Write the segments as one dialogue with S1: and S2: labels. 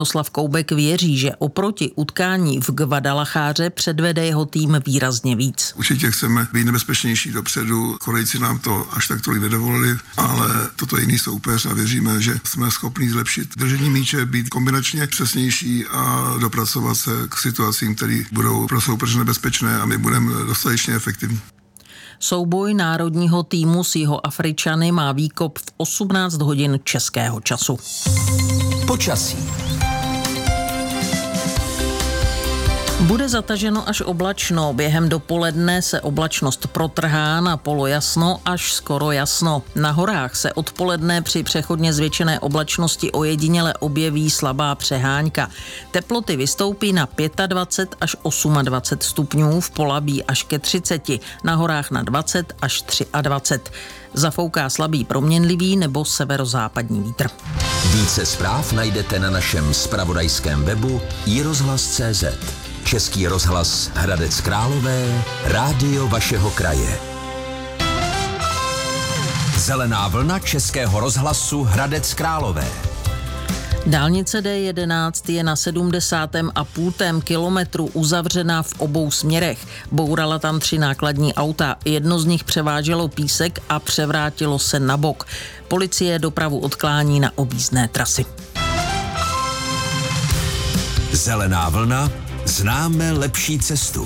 S1: Miroslav Koubek věří, že oproti utkání v Guadalajáře předvede jeho tým výrazně víc.
S2: Určitě chceme být nebezpečnější dopředu, Korejci nám to až tak tolik nedovolili, ale toto je jiný soupeř a věříme, že jsme schopni zlepšit držení míče, být kombinačně přesnější a dopracovat se k situacím, které budou pro soupeře nebezpečné a my budeme dostatečně efektivní.
S1: Souboj národního týmu s Jihoafričany má výkop v 18 hodin českého času.
S3: Počasí.
S1: Bude zataženo až oblačno. Během dopoledne se oblačnost protrhá na polojasno až skoro jasno. Na horách se odpoledne při přechodně zvětšené oblačnosti ojediněle objeví slabá přeháňka. Teploty vystoupí na 25 až 28 stupňů, v Polabí až ke 30, na horách na 20 až 23. Zafouká slabý proměnlivý nebo severozápadní vítr.
S3: Více zpráv najdete na našem zpravodajském webu iRozhlas.cz. Český rozhlas Hradec Králové, rádio vašeho kraje. Zelená vlna Českého rozhlasu Hradec Králové.
S1: Dálnice D11 je na 70,5 kilometru uzavřená v obou směrech. Bourala tam 3 nákladní auta. Jedno z nich převáželo písek a převrátilo se na bok. Policie dopravu odklání na objízdné trasy.
S3: Zelená vlna. Známe lepší cestu.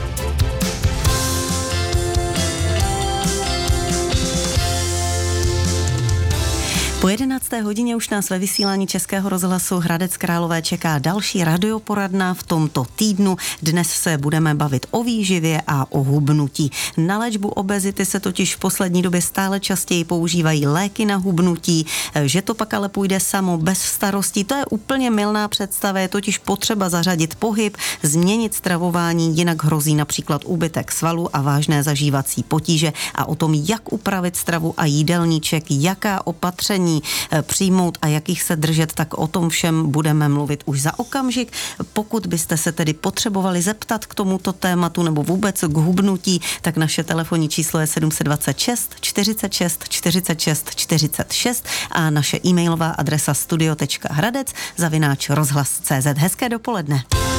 S4: Po 11. hodině už nás ve vysílání Českého rozhlasu Hradec Králové čeká další radioporadna v tomto týdnu. Dnes se budeme bavit o výživě a o hubnutí. Na léčbu obezity se totiž v poslední době stále častěji používají léky na hubnutí, že to pak ale půjde samo bez starostí. To je úplně mylná představa, je totiž potřeba zařadit pohyb, změnit stravování, jinak hrozí například úbytek svalů a vážné zažívací potíže. A o tom, jak upravit stravu a jídelníček, jaká opatření přijmout a jakých se držet, tak o tom všem budeme mluvit už za okamžik. Pokud byste se tedy potřebovali zeptat k tomuto tématu nebo vůbec k hubnutí, tak naše telefonní číslo je 726 46 46 46 a naše e-mailová adresa studio.hradec@rozhlas.cz. Hezké dopoledne.